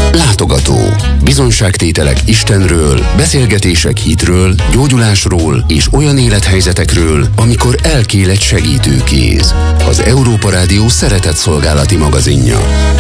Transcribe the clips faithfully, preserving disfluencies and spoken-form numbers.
Látogató. Bizonyságtételek Istenről, beszélgetések hitről, gyógyulásról és olyan élethelyzetekről, amikor elkél egy segítőkéz. Az Európa Rádió szeretetszolgálati magazinja.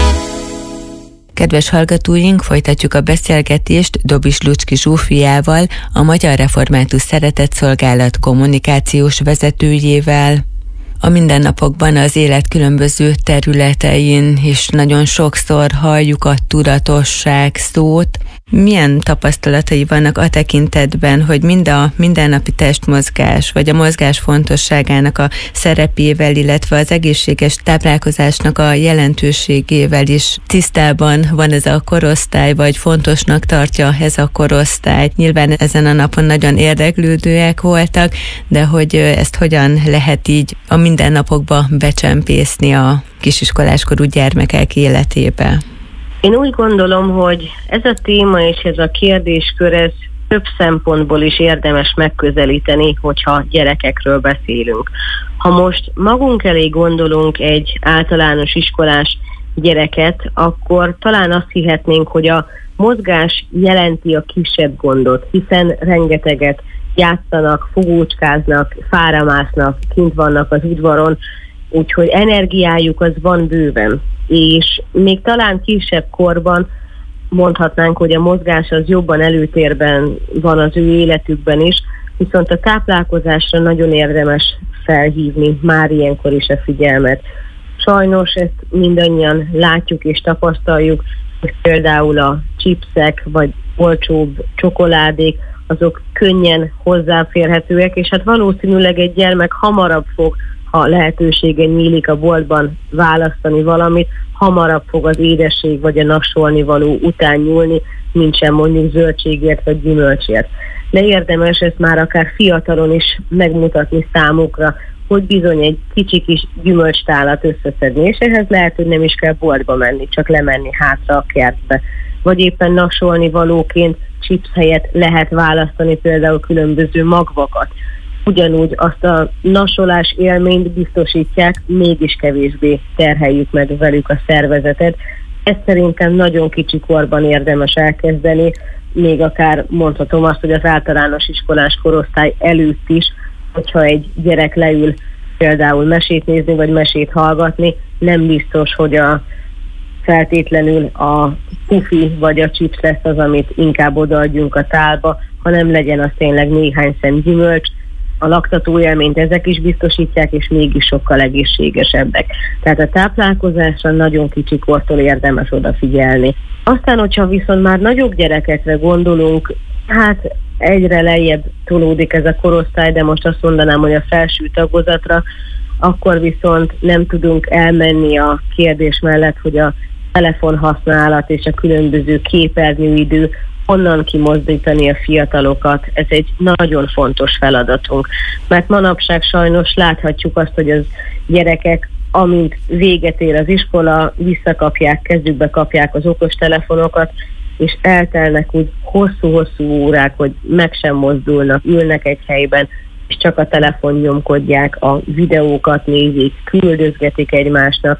Kedves hallgatóink, folytatjuk a beszélgetést Dobis Lucski Zsófiával, a Magyar Református Szeretetszolgálat kommunikációs vezetőjével. A mindennapokban az élet különböző területein is nagyon sokszor halljuk a tudatosság szót. Milyen tapasztalatai vannak a tekintetben, hogy mind a mindennapi testmozgás, vagy a mozgás fontosságának a szerepével, illetve az egészséges táplálkozásnak a jelentőségével is tisztában van ez a korosztály, vagy fontosnak tartja ez a korosztály? Nyilván ezen a napon nagyon érdeklődőek voltak, de hogy ezt hogyan lehet így a mindennapokba becsempészni a kisiskoláskorú gyermekek életébe? Én úgy gondolom, hogy ez a téma és ez a kérdéskör, ez több szempontból is érdemes megközelíteni, hogyha gyerekekről beszélünk. Ha most magunk elé gondolunk egy általános iskolás gyereket, akkor talán azt hihetnénk, hogy a mozgás jelenti a kisebb gondot, hiszen rengeteget játszanak, fogócskáznak, fáramásznak, kint vannak az udvaron, úgyhogy energiájuk az van bőven. És még talán kisebb korban mondhatnánk, hogy a mozgás az jobban előtérben van az ő életükben is, viszont a táplálkozásra nagyon érdemes felhívni már ilyenkor is a figyelmet. Sajnos ezt mindannyian látjuk és tapasztaljuk, hogy például a chipsek vagy olcsóbb csokoládék, azok könnyen hozzáférhetőek, és hát valószínűleg egy gyermek hamarabb fog, ha lehetősége nyílik a boltban választani valamit, hamarabb fog az édesség vagy a nasolni való után nyúlni, mint sem mondjuk zöldségért vagy gyümölcsért. De érdemes ezt már akár fiatalon is megmutatni számukra, hogy bizony egy kicsi kis gyümölcstálat összeszedni, és ehhez lehet, hogy nem is kell boltba menni, csak lemenni hátra a kertbe. Vagy éppen nasolni valóként chips helyett lehet választani például különböző magvakat. Ugyanúgy azt a nasolás élményt biztosítják, mégis kevésbé terheljük meg velük a szervezetet. Ezt szerintem nagyon kicsi korban érdemes elkezdeni, még akár mondhatom azt, hogy az általános iskolás korosztály előtt is, hogyha egy gyerek leül például mesét nézni, vagy mesét hallgatni, nem biztos, hogy a feltétlenül a pufi vagy a chips lesz az, amit inkább odaadjunk a tálba, hanem legyen az tényleg néhány szem gyümölcs. A laktató élményt ezek is biztosítják, és mégis sokkal egészségesebbek. Tehát a táplálkozásra nagyon kicsi kortól érdemes odafigyelni. Aztán, hogyha viszont már nagyobb gyerekekre gondolunk, hát egyre lejjebb tolódik ez a korosztály, de most azt mondanám, hogy a felső tagozatra, akkor viszont nem tudunk elmenni a kérdés mellett, hogy a telefonhasználat és a különböző képernyőidő, honnan kimozdítani a fiatalokat, ez egy nagyon fontos feladatunk. Mert manapság sajnos láthatjuk azt, hogy az gyerekek, amint véget ér az iskola, visszakapják, kezükbe kapják az okostelefonokat, és eltelnek úgy hosszú-hosszú órák, hogy meg sem mozdulnak, ülnek egy helyben, és csak a telefon nyomkodják, a videókat nézik, küldözgetik egymásnak,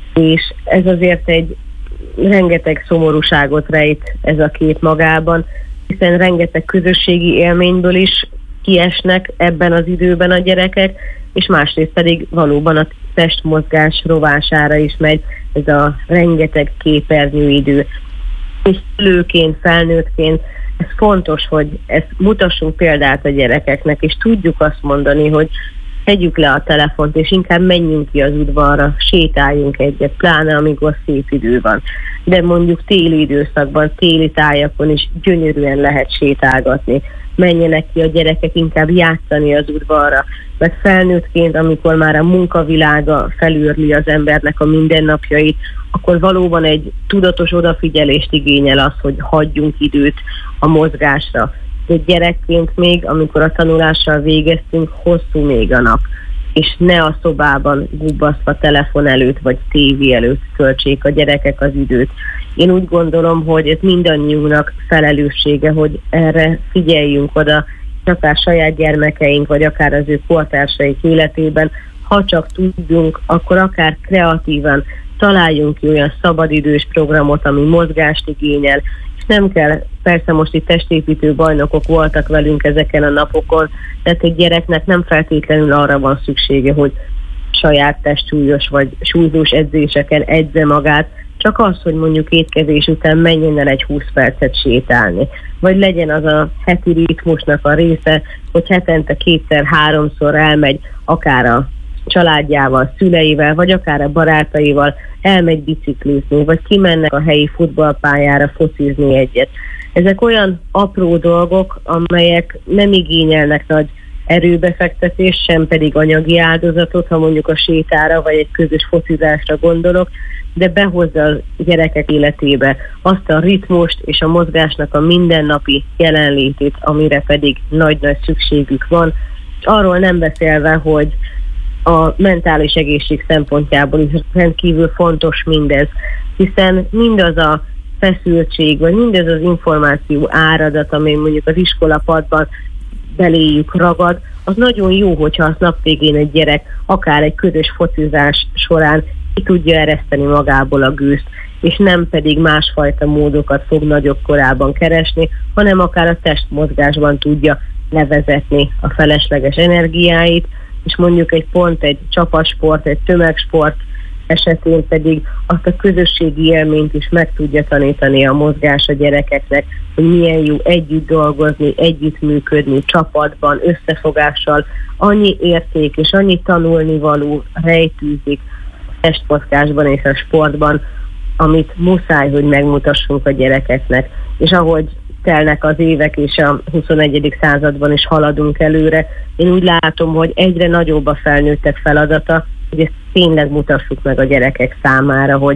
és ez azért egy rengeteg szomorúságot rejt ez a kép magában, hiszen rengeteg közösségi élményből is kiesnek ebben az időben a gyerekek, és másrészt pedig valóban a testmozgás rovására is megy ez a rengeteg képernyőidő. És szülőként, felnőttként ez fontos, hogy ezt mutassunk példát a gyerekeknek, és tudjuk azt mondani, hogy tegyük le a telefont, és inkább menjünk ki az udvarra, sétáljunk egyet, pláne amikor szép idő van. De mondjuk téli időszakban, téli tájakon is gyönyörűen lehet sétálgatni. Menjenek ki a gyerekek inkább játszani az udvarra, mert felnőttként, amikor már a munkavilága felűrli az embernek a mindennapjait, akkor valóban egy tudatos odafigyelést igényel az, hogy hagyjunk időt a mozgásra. De gyerekként még, amikor a tanulással végeztünk, hosszú még a nap, és ne a szobában gubbasztva telefon előtt vagy tévé előtt töltsék a gyerekek az időt. Én úgy gondolom, hogy ez mindannyiunknak felelőssége, hogy erre figyeljünk oda, akár saját gyermekeink, vagy akár az ő kortársaik életében, ha csak tudjunk, akkor akár kreatívan találjunk ki olyan szabadidős programot, ami mozgást igényel, és nem kell, persze most itt testépítő bajnokok voltak velünk ezeken a napokon, tehát egy gyereknek nem feltétlenül arra van szüksége, hogy saját testsúlyos vagy súlyzós edzéseken edze magát, csak az, hogy mondjuk étkezés után menjen el egy húsz percet sétálni. Vagy legyen az a heti ritmusnak a része, hogy hetente kétszer-háromszor elmegy akár a családjával, szüleivel, vagy akár a barátaival, elmegy biciklizni, vagy kimennek a helyi futballpályára focizni egyet. Ezek olyan apró dolgok, amelyek nem igényelnek nagy erőbefektetés, sem pedig anyagi áldozatot, ha mondjuk a sétára vagy egy közös focizásra gondolok, de behozza a gyerekek életébe azt a ritmust és a mozgásnak a mindennapi jelenlétét, amire pedig nagy-nagy szükségük van. És arról nem beszélve, hogy a mentális egészség szempontjából is rendkívül fontos mindez, hiszen mindaz a feszültség, vagy mindez az információ áradat, amely mondjuk az iskolapadban beléjük ragad, az nagyon jó, hogyha az nap végén egy gyerek akár egy közös focizás során ki tudja ereszteni magából a gőzt, és nem pedig másfajta módokat fog nagyobb korában keresni, hanem akár a testmozgásban tudja levezetni a felesleges energiáit, és mondjuk egy pont, egy csapatsport, egy tömegsport esetén pedig azt a közösségi élményt is meg tudja tanítani a mozgás a gyerekeknek, hogy milyen jó együtt dolgozni, együtt működni, csapatban, összefogással. Annyi érték és annyi tanulnivaló rejtőzik a testmozgásban és a sportban, amit muszáj, hogy megmutassunk a gyerekeknek. És ahogy telnek az évek, és a huszonegyedik században is haladunk előre, én úgy látom, hogy egyre nagyobb a felnőttek feladata, hogy ezt tényleg mutassuk meg a gyerekek számára, hogy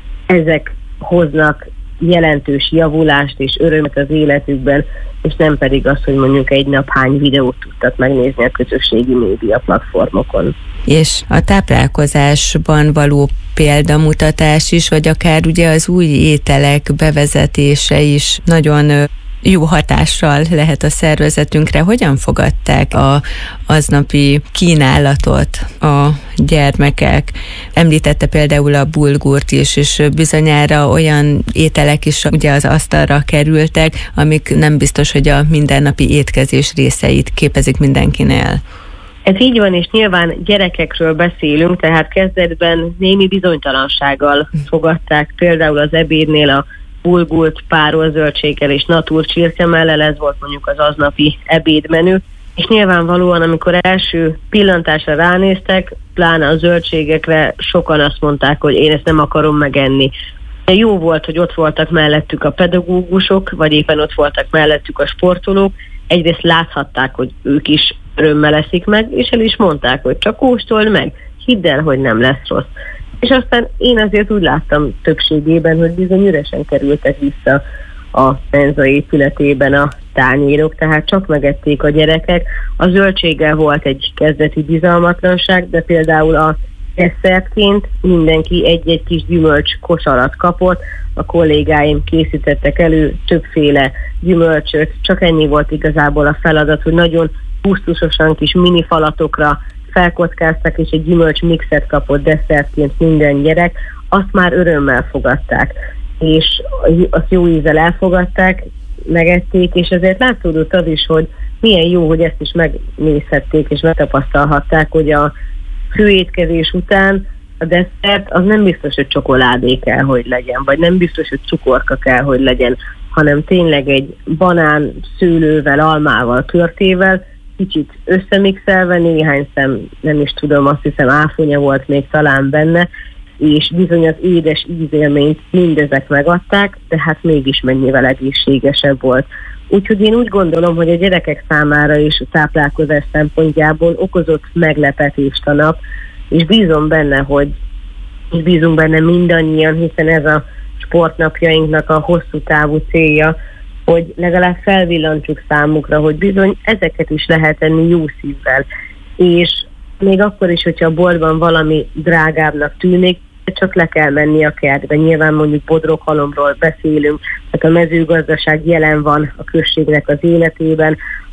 ezek hoznak jelentős javulást és örömet az életükben, és nem pedig az, hogy mondjuk egy nap hány videót tudtak megnézni a közösségi média platformokon. És a táplálkozásban való példamutatás is, vagy akár ugye az új ételek bevezetése is nagyon jó hatással lehet a szervezetünkre. Hogyan fogadták a aznapi kínálatot a gyermekek? Említette például a bulgurt is, és bizonyára olyan ételek is ugye az asztalra kerültek, amik nem biztos, hogy a mindennapi étkezés részeit képezik mindenkinél. Ez így van, és nyilván gyerekekről beszélünk, tehát kezdetben némi bizonytalansággal fogadták például az ebédnél a bulgurt párolt zöldséggel és natur csirkemellel, ez volt mondjuk az aznapi ebédmenü, és nyilvánvalóan, amikor első pillantásra ránéztek, pláne a zöldségekre, sokan azt mondták, hogy én ezt nem akarom megenni. De jó volt, hogy ott voltak mellettük a pedagógusok, vagy éppen ott voltak mellettük a sportolók, egyrészt láthatták, hogy ők is örömmel eszik meg, és el is mondták, hogy csak kóstold meg, hidd el, hogy nem lesz rossz. És aztán én azért úgy láttam többségében, hogy bizony üresen kerültek vissza a menza épületében a tányérok, tehát csak megették a gyerekek. A zöldséggel volt egy kezdeti bizalmatlanság, de például a desszertként mindenki egy-egy kis gyümölcs kosarat kapott, a kollégáim készítettek elő többféle gyümölcsöt, csak ennyi volt igazából a feladat, hogy nagyon gusztusosan kis mini falatokra felkockáztak, és egy gyümölcs mixet kapott desszertként minden gyerek, azt már örömmel fogadták, és azt jó ízzel elfogadták, megették, és ezért látszódott az is, hogy milyen jó, hogy ezt is megnézhették, és megtapasztalhatták, hogy a főétkezés után a desszert az nem biztos, hogy csokoládé kell, hogy legyen, vagy nem biztos, hogy cukorka kell, hogy legyen, hanem tényleg egy banán szőlővel, almával, körtével, kicsit összemixelve, néhány szem, nem is tudom, azt hiszem áfonya volt még talán benne, és bizony az édes ízélményt mindezek megadták, de hát mégis mennyivel egészségesebb volt. Úgyhogy én úgy gondolom, hogy a gyerekek számára is a táplálkozás szempontjából okozott meglepetést a nap, és bízom benne, hogy és bízunk benne mindannyian, hiszen ez a sportnapjainknak a hosszú távú célja, hogy legalább felvillantsuk számukra, hogy bizony ezeket is lehet enni jó szívvel. És még akkor is, hogyha a boltban valami drágábbnak tűnik, csak le kell menni a kertbe. Nyilván mondjuk bodroghalomról beszélünk, tehát a mezőgazdaság jelen van a községnek az életében,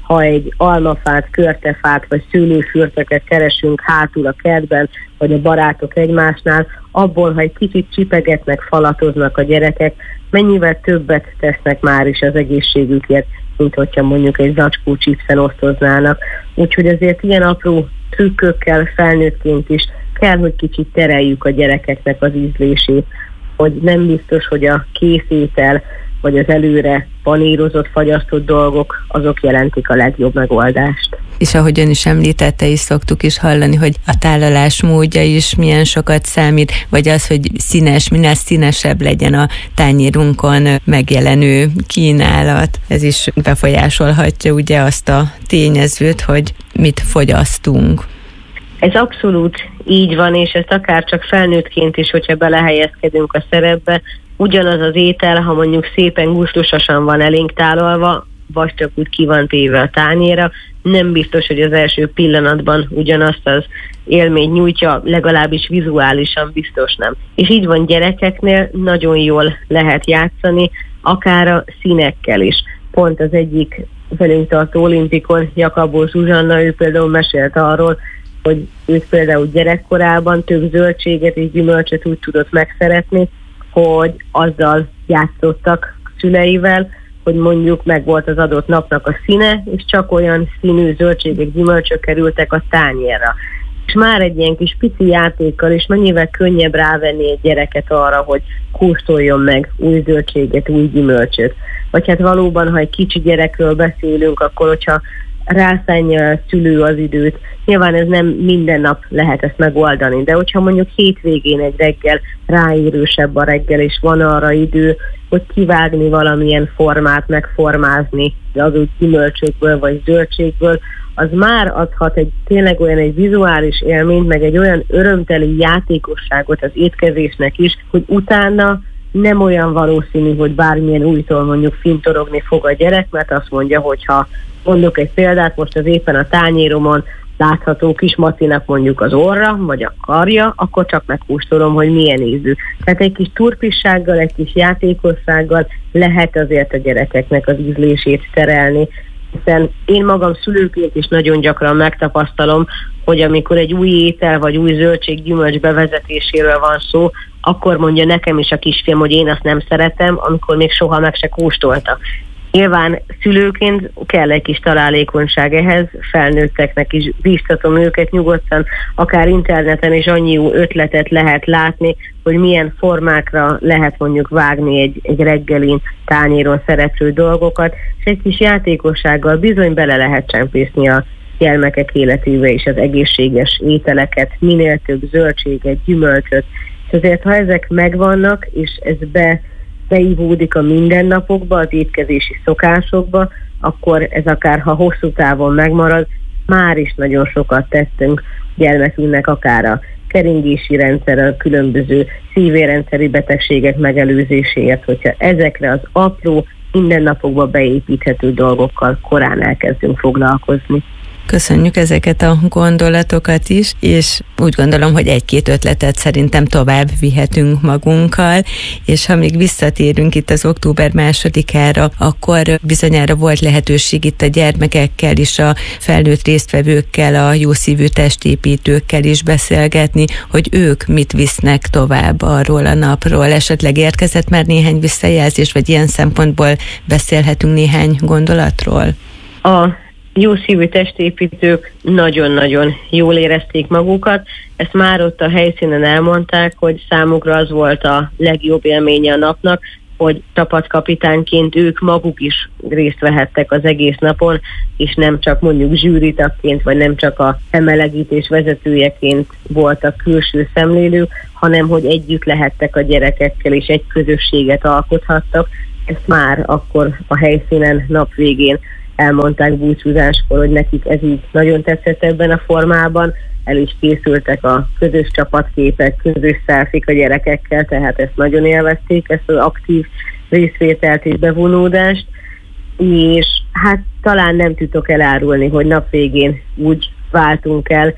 ha egy almafát, körtefát vagy szőlőfürtöket keresünk hátul a kertben, vagy a barátok egymásnál, abból, ha egy kicsit csipegetnek, falatoznak a gyerekek, mennyivel többet tesznek már is az egészségükért, mint hogyha mondjuk egy zacskó chipsen osztoznának. Úgyhogy azért ilyen apró trükkökkel felnőttként is kell, hogy kicsit tereljük a gyerekeknek az ízlését, hogy nem biztos, hogy a készétel vagy az előre panírozott, fagyasztott dolgok, azok jelentik a legjobb megoldást. És ahogy ön is említette, is szoktuk is hallani, hogy a tálalás módja is milyen sokat számít, vagy az, hogy színes, minél színesebb legyen a tányérunkon megjelenő kínálat. Ez is befolyásolhatja ugye azt a tényezőt, hogy mit fogyasztunk. Ez abszolút így van, és ezt akár csak felnőttként is, hogyha belehelyezkedünk a szerepbe, ugyanaz az étel, ha mondjuk szépen gusztusosan van elénk tálalva, vagy csak úgy ki van téve a tányérra, nem biztos, hogy az első pillanatban ugyanazt az élményt nyújtja, legalábbis vizuálisan biztos nem. És így van, gyerekeknél nagyon jól lehet játszani, akár a színekkel is. Pont az egyik velünk tartó olimpikon, Jakabó Zsuzsanna, ő például mesélt arról, hogy őt például gyerekkorában több zöldséget és gyümölcsöt úgy tudott megszeretni, hogy azzal játszottak szüleivel, hogy mondjuk meg volt az adott napnak a színe, és csak olyan színű zöldségek, gyümölcsök kerültek a tányérra. És már egy ilyen kis pici játékkal is mennyivel könnyebb rávenni egy gyereket arra, hogy kóstoljon meg új zöldséget, új gyümölcsöt. Vagy hát valóban, ha egy kicsi gyerekről beszélünk, akkor hogyha rászánja a szülő az időt. Nyilván ez nem minden nap lehet ezt megoldani, de hogyha mondjuk hétvégén egy reggel ráérősebb a reggel, és van arra idő, hogy kivágni valamilyen formát, megformázni az úgy gyümölcsökből vagy zöldségből, az már adhat egy tényleg olyan egy vizuális élményt, meg egy olyan örömteli játékosságot az étkezésnek is, hogy utána nem olyan valószínű, hogy bármilyen újtól mondjuk fintorogni fog a gyerek, mert azt mondja, hogyha mondok egy példát, most az éppen a tányéromon látható kis macinak mondjuk az orra, vagy a karja, akkor csak megkóstolom, hogy milyen ízű. Tehát egy kis turpissággal, egy kis játékossággal lehet azért a gyerekeknek az ízlését terelni, hiszen én magam szülőként is nagyon gyakran megtapasztalom, hogy amikor egy új étel vagy új zöldség, gyümölcs bevezetéséről van szó, akkor mondja nekem is a kisfiam, hogy én azt nem szeretem, amikor még soha meg se kóstolta. Nyilván szülőként kell egy kis találékonyság ehhez, felnőtteknek is bíztatom őket nyugodtan, akár interneten is annyi jó ötletet lehet látni, hogy milyen formákra lehet mondjuk vágni egy, egy reggelin, tányéron szereplő dolgokat, és egy kis játékossággal bizony bele lehet csempészni a gyermekek életébe is az egészséges ételeket, minél több zöldséget, gyümölcsöt, és azért ha ezek megvannak, és ez be beivódik a mindennapokba, az étkezési szokásokba, akkor ez akár, ha hosszú távon megmarad, már is nagyon sokat tettünk gyermekünknek, akár a keringési rendszer, a különböző szívérendszeri betegségek megelőzéséért, hogyha ezekre az apró, mindennapokba beépíthető dolgokkal korán elkezdünk foglalkozni. Köszönjük ezeket a gondolatokat is, és úgy gondolom, hogy egy-két ötletet szerintem tovább vihetünk magunkkal, és ha még visszatérünk itt az október másodikára, akkor bizonyára volt lehetőség itt a gyermekekkel is, a felnőtt résztvevőkkel, a jószívű testépítőkkel is beszélgetni, hogy ők mit visznek tovább arról a napról. Esetleg érkezett már néhány visszajelzés, vagy ilyen szempontból beszélhetünk néhány gondolatról? A jószívű testépítők nagyon-nagyon jól érezték magukat. Ezt már ott a helyszínen elmondták, hogy számukra az volt a legjobb élménye a napnak, hogy csapatkapitányként ők maguk is részt vehettek az egész napon, és nem csak mondjuk zsűritagként, vagy nem csak a emelegítés vezetőjeként voltak külső szemlélők, hanem hogy együtt lehettek a gyerekekkel, és egy közösséget alkothattak. Ezt már akkor a helyszínen nap végén elmondták búcsúzáskor, hogy nekik ez így nagyon tetszett ebben a formában, el is készültek a közös csapatképek, közös szelfik a gyerekekkel, tehát ezt nagyon élvezték, ezt az aktív részvételt és bevonódást, és hát talán nem tudok elárulni, hogy nap végén úgy váltunk el,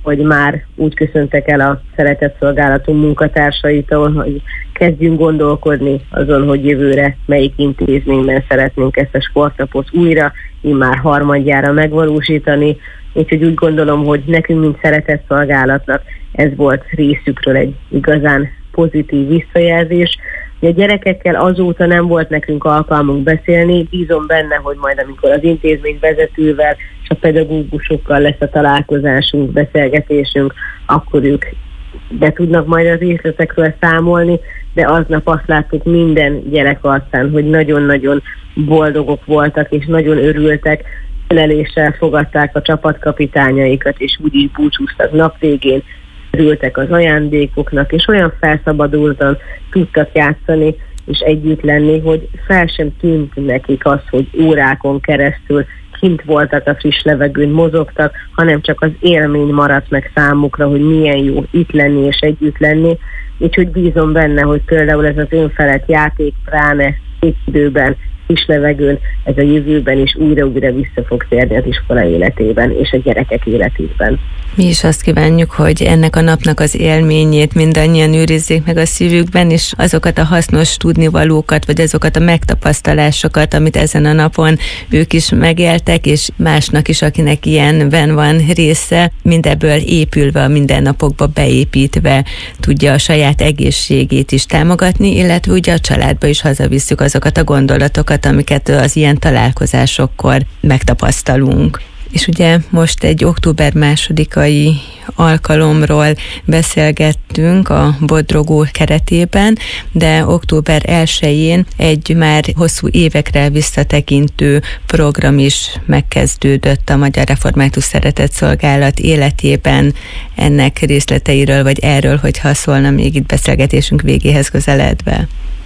hogy már úgy köszöntek el a szeretett szolgálatunk munkatársaitól, hogy kezdjünk gondolkodni azon, hogy jövőre melyik intézményben szeretnénk ezt a sportnapot újra, immár harmadjára megvalósítani. Úgyhogy úgy gondolom, hogy nekünk, mint szeretett szolgálatnak ez volt részükről egy igazán pozitív visszajelzés. A gyerekekkel azóta nem volt nekünk alkalmunk beszélni, bízom benne, hogy majd amikor az intézmény vezetővel és a pedagógusokkal lesz a találkozásunk, beszélgetésünk, akkor ők be tudnak majd az részletekről számolni, de aznap azt láttuk minden gyerek arcán, hogy nagyon-nagyon boldogok voltak és nagyon örültek, öleléssel fogadták a csapatkapitányaikat, és úgy is búcsúztak nap végén, örültek az ajándékoknak, és olyan felszabadultan tudtak játszani, és együtt lenni, hogy fel sem tűnt nekik az, hogy órákon keresztül kint voltak a friss levegőn, mozogtak, hanem csak az élmény maradt meg számukra, hogy milyen jó itt lenni és együtt lenni. Úgyhogy bízom benne, hogy például ez az önfelett játék, pláne szép időben, friss levegőn, ez a jövőben is újra-újra vissza fog térni az iskola életében és a gyerekek életében. Mi is azt kívánjuk, hogy ennek a napnak az élményét mindannyian őrizzék meg a szívükben, és azokat a hasznos tudnivalókat, vagy azokat a megtapasztalásokat, amit ezen a napon ők is megéltek, és másnak is, akinek ilyenben van része, mindebből épülve, a mindennapokba beépítve tudja a saját egészségét is támogatni, illetve ugye a családba is hazavisszük azokat a gondolatokat, amiket az ilyen találkozásokkor megtapasztalunk. És ugye most egy október másodikai alkalomról beszélgettünk a Bodrogó keretében, de október elsején egy már hosszú évekre visszatekintő program is megkezdődött a Magyar Református Szeretett Szolgálat életében. Ennek részleteiről, vagy erről, hogyha szólna még itt beszélgetésünk végéhez közeledve.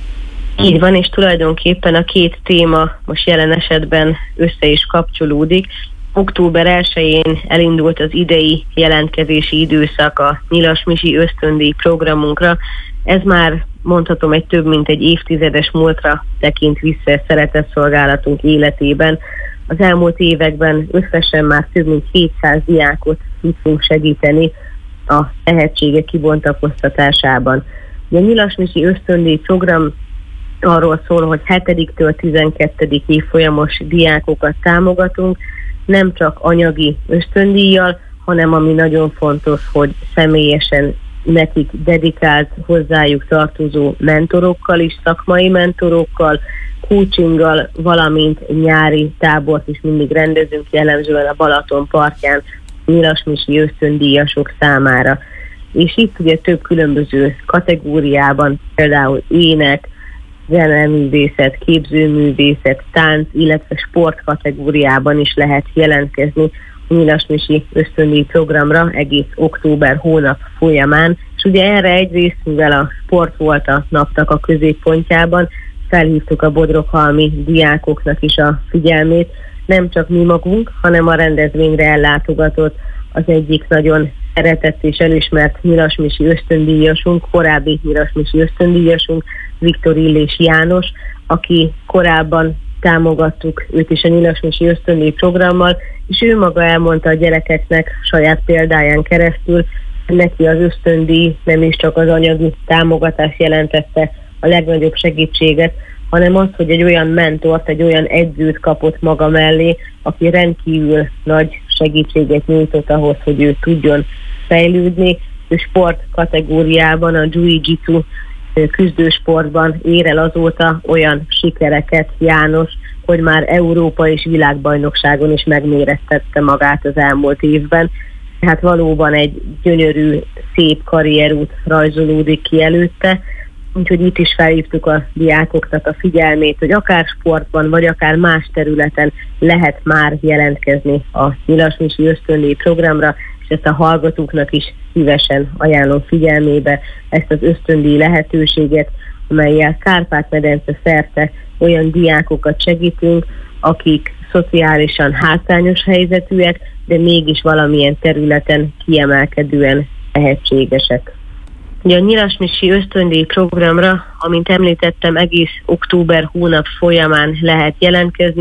Így van, és tulajdonképpen a két téma most jelen esetben össze is kapcsolódik. október elsején elindult az idei jelentkezési időszak a Nyilas Misi ösztöndíj programunkra. Ez már mondhatom egy több mint egy évtizedes múltra tekint vissza szeretett szolgálatunk életében. Az elmúlt években összesen már több mint hétszáz diákot tudtunk segíteni a tehetségek kibontakoztatásában. A Nyilas Misi ösztöndíj program arról szól, hogy hetediktől tizenkettedik évfolyamos diákokat támogatunk, nem csak anyagi ösztöndíjjal, hanem ami nagyon fontos, hogy személyesen nekik dedikált, hozzájuk tartozó mentorokkal is, szakmai mentorokkal, coachinggal, valamint nyári tábort is mindig rendezünk, jellemzően a Balaton partján Nyilas Misi ösztöndíjasok számára. És itt ugye több különböző kategóriában, például ének, zeneművészet, képzőművészet, tánc, illetve sport kategóriában is lehet jelentkezni a Nyilas Misi ösztöndíj programra egész október hónap folyamán. És ugye erre egyrészt, mivel a sport volt a napnak a középpontjában, felhívtuk a bodroghalmi diákoknak is a figyelmét, nem csak mi magunk, hanem a rendezvényre ellátogatott az egyik nagyon szeretett és elismert Nyilas Misi ösztöndíjasunk, korábbi Nyilas Misi ösztöndíjasunk, Viktor Illés János, aki korábban támogattuk őt is a Nyilas Misi ösztöndíj programmal, és ő maga elmondta a gyerekeknek saját példáján keresztül, hogy neki az ösztöndíj nem is csak az anyagi támogatás jelentette a legnagyobb segítséget, hanem az, hogy egy olyan mentort, egy olyan edzőt kapott maga mellé, aki rendkívül nagy segítséget nyújtott ahhoz, hogy ő tudjon fejlődni. Ő sport kategóriában, a jiu-jitsu küzdősportban ér el azóta olyan sikereket János, hogy már Európa és világbajnokságon is megmérettette magát az elmúlt évben. Tehát valóban egy gyönyörű, szép karrierút rajzolódik ki előtte, úgyhogy itt is felhívtuk a diákoknak a figyelmét, hogy akár sportban, vagy akár más területen lehet már jelentkezni a Nyilas Misi ösztöndíj programra, és ezt a hallgatóknak is szívesen ajánlom figyelmébe ezt az ösztöndíj lehetőséget, amellyel Kárpát-medence szerte olyan diákokat segítünk, akik szociálisan hátrányos helyzetűek, de mégis valamilyen területen kiemelkedően tehetségesek. Ugye a Nyilas Misi ösztöndíj programra, amint említettem, egész október hónap folyamán lehet jelentkezni.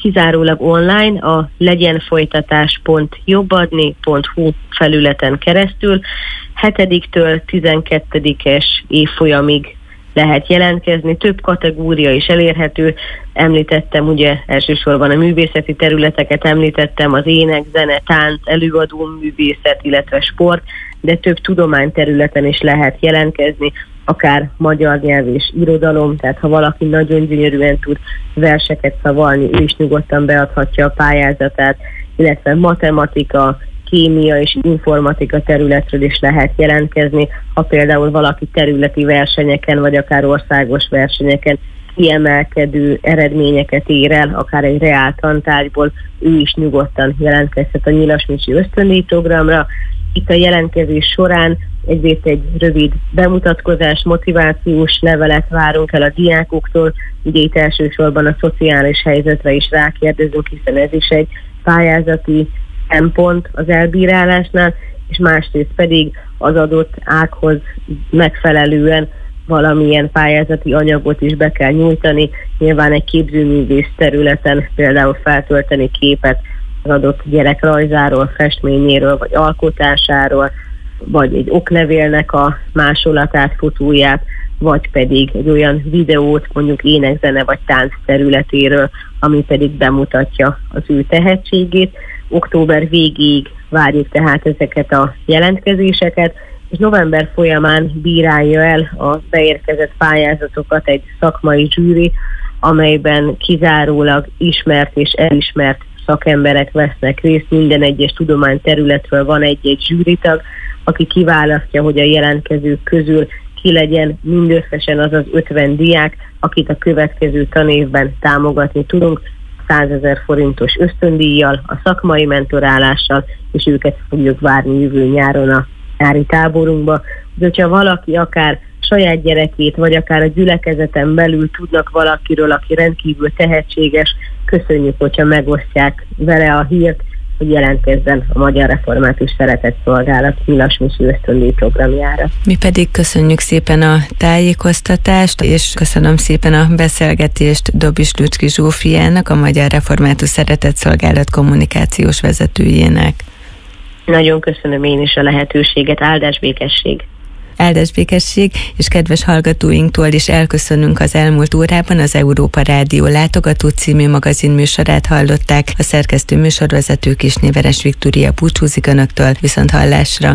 kizárólag online a legyenfolytatás pont jobbadni pont hu felületen keresztül hetediktől tizenkettedikes évfolyamig lehet jelentkezni, több kategória is elérhető. Említettem ugye elsősorban a művészeti területeket, említettem az ének, zene, tánc, előadó művészet, illetve sport, de több tudományterületen is lehet jelentkezni, akár magyar nyelv és irodalom, tehát ha valaki nagyon gyönyörűen tud verseket szavalni, ő is nyugodtan beadhatja a pályázatát, illetve matematika, kémia és informatika területről is lehet jelentkezni, ha például valaki területi versenyeken, vagy akár országos versenyeken kiemelkedő eredményeket ér el, akár egy reáltantárgyból, ő is nyugodtan jelentkezhet a Nyilas Misi ösztöndíj programra. Itt a jelentkezés során egyrészt egy rövid bemutatkozás, motivációs levelet várunk el a diákoktól, ugye itt elsősorban a szociális helyzetre is rákérdezünk, hiszen ez is egy pályázati szempont az elbírálásnál, és másrészt pedig az adott ághoz megfelelően valamilyen pályázati anyagot is be kell nyújtani. Nyilván egy képzőművész területen például feltölteni képet az adott gyerek rajzáról, festményéről, vagy alkotásáról, vagy egy oklevélnek a másolatát, fotóját, vagy pedig egy olyan videót, mondjuk énekzene vagy tánc területéről, ami pedig bemutatja az ő tehetségét. Október végéig várjuk tehát ezeket a jelentkezéseket, és november folyamán bírálja el a beérkezett pályázatokat egy szakmai zsűri, amelyben kizárólag ismert és elismert szakemberek vesznek részt. Minden egyes tudományterületről van egy-egy zsűritag, aki kiválasztja, hogy a jelentkezők közül ki legyen mindösszesen az az ötven diák, akit a következő tanévben támogatni tudunk, százezer forintos ösztöndíjjal, a szakmai mentorálással, és őket fogjuk várni jövő nyáron a nyári táborunkba. De hogyha valaki akár saját gyerekét, vagy akár a gyülekezeten belül tudnak valakiről, aki rendkívül tehetséges, köszönjük, hogyha megosztják vele a hírt, hogy jelentkezzen a Magyar Református Szeretetszolgálat Nyilas Misi ösztöndíj programjára. Mi pedig köszönjük szépen a tájékoztatást, és köszönöm szépen a beszélgetést Dobis Lucski Zsófiának, a Magyar Református Szeretetszolgálat kommunikációs vezetőjének. Nagyon köszönöm én is a lehetőséget, áldás békesség! Áldás békesség, és kedves hallgatóinktól is elköszönünk az elmúlt órában. Az Európa Rádió Látogató című magazin műsorát hallották. A szerkesztő műsorvezető Kisné-Veres Viktória búcsúzik önöktől, viszont hallásra.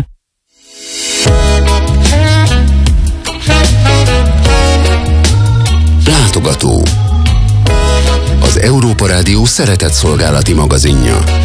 Látogató. Az Európa Rádió szeretetszolgálati magazinja.